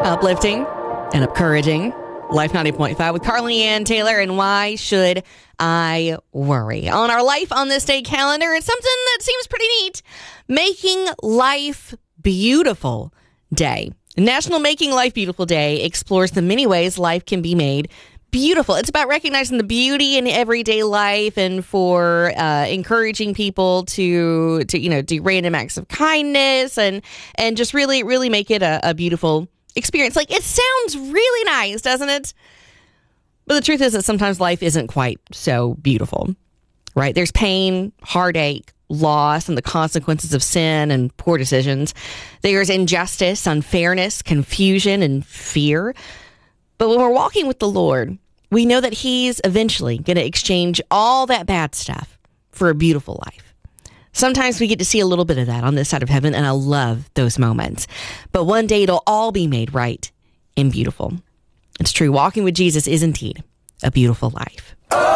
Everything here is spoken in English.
Uplifting and encouraging. Life 90.5 with Carly Ann Taylor and Why Should I Worry? On our Life on This Day calendar, it's something that seems pretty neat. Making Life Beautiful Day. National Making Life Beautiful Day explores the many ways life can be made beautiful. It's about recognizing the beauty in everyday life and for encouraging people to do random acts of kindness and just really make it a beautiful experience. Like, it sounds really nice, doesn't it? But the truth is that sometimes life isn't quite so beautiful, right? There's pain, heartache, loss, and the consequences of sin and poor decisions. There's injustice, unfairness, confusion, and fear. But when we're walking with the Lord, we know that He's eventually going to exchange all that bad stuff for a beautiful life. Sometimes we get to see a little bit of that on this side of heaven, and I love those moments. But one day it'll all be made right and beautiful. It's true. Walking with Jesus is indeed a beautiful life.